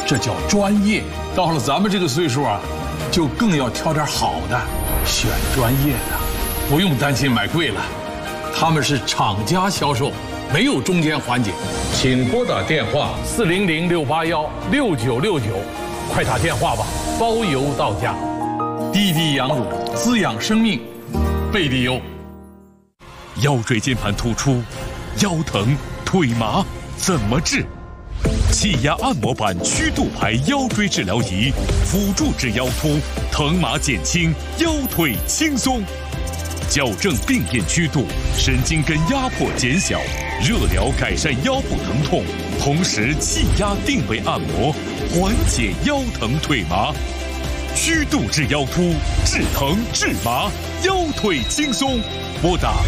这叫专业。到了咱们这个岁数啊，就更要挑点好的，选专业的，不用担心买贵了。他们是厂家销售，没有中间环节。请拨打电话400-681-6969，快打电话吧，包邮到家。滴滴羊乳滋养生命，贝蒂优。 腰椎间盘突出、腰疼、腿麻怎么治？气压按摩板曲度牌腰椎治疗仪，辅助治腰突，疼麻减轻，腰腿轻松。矫正病变曲度，神经根压迫减小，热疗改善腰部疼痛，同时气压定位按摩，缓解腰疼腿麻。曲度治腰突，治疼治麻，腰腿轻松。拨打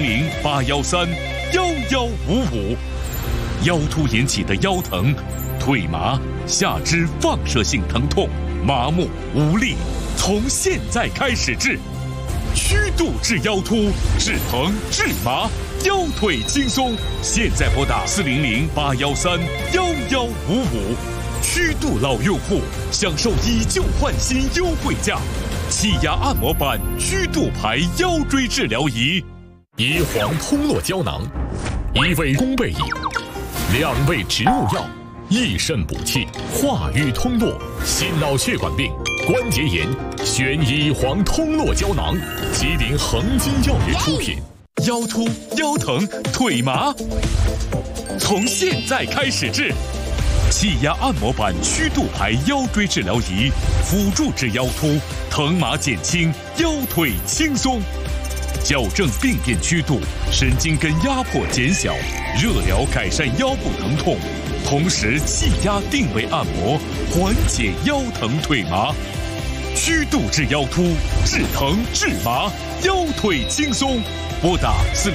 400-813-1155。腰突引起的腰疼、腿麻、下肢放射性疼痛、麻木无力，从现在开始治。曲度治腰突，治疼治麻，腰腿轻松。现在拨打400-813-1155。曲度老用户享受以旧换新优惠价，气压按摩板曲度牌腰椎治疗仪。 椰黄通络胶囊，1味宫贝饮，2味植物药，益肾补气，化瘀通络，心脑血管病、关节炎，选椰黄通络胶囊，吉林恒金药业出品。 腰突、腰疼、腿麻，从现在开始治。气压按摩板曲度牌腰椎治疗仪，辅助治腰突，疼麻减轻，腰腿轻松。矫正病变曲度，神经根压迫减小，热疗改善腰部疼痛，同时气压定位按摩，缓解腰疼腿麻。曲度治腰突，治疼治麻，腰腿轻松。拨打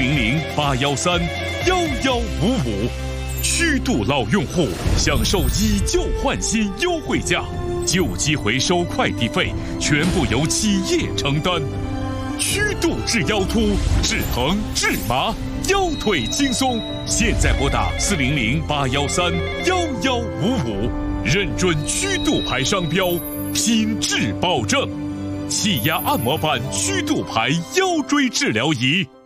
400-813-1155。曲度老用户享受以旧换新优惠价，旧机回收快递费全部由企业承担。曲度治腰突，治疼治麻，腰腿轻松。现在拨打400-813-1155，认准曲度牌商标，品质保证。气压按摩板曲度牌腰椎治疗仪。